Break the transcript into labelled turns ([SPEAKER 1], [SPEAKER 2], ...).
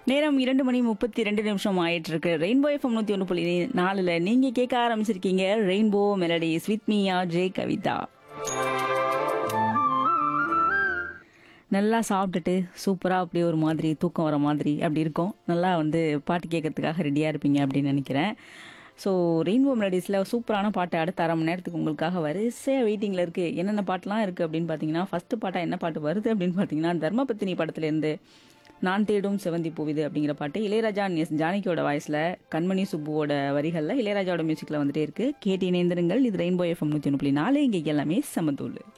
[SPEAKER 1] நேரம் 2:32 ஆயிட்டு இருக்கு. ரெயின்போ எஃப்எம் 101.4ல நீங்க கேட்க ஆரம்பிச்சிருக்கீங்க rainbow melodies with me J Kavitha. நல்லா சாப்பிட்டுட்டு சூப்பராக அப்படியே ஒரு மாதிரி தூக்கம் வர மாதிரி அப்படி இருக்கும். நல்லா பாட்டு கேட்கறதுக்காக ரெடியாக இருப்பீங்க அப்படின்னு நினைக்கிறேன். ஸோ ரெயின்போ மெலடிஸில் சூப்பரான பாட்டு அடுத்த அரை மணி நேரத்துக்கு உங்களுக்காக வரிசையாக வெயிட்டிங்கில் இருக்குது. என்னென்ன பாட்டெலாம் இருக்குது அப்படின்னு பார்த்தீங்கன்னா, ஃபஸ்ட்டு பாட்டாக என்ன பாட்டு வருது அப்படின்னு பார்த்தீங்கன்னா, தர்மபத்தினி படத்துலேருந்து நான் தேடும் செவந்தி பூவிது அப்படிங்கிற பாட்டு இளையராஜா ஜானகியோட வாய்ஸில் கண்மணி சுப்புவோட வரிகளில் இளையராஜாவோட மியூசிக்கில் வந்துட்டே இருக்குது. கேட்டு இணைந்திருங்கள். இது ரெயின்போ எஃப்எம் 101.4. இங்கே எல்லாமே சமதூள்.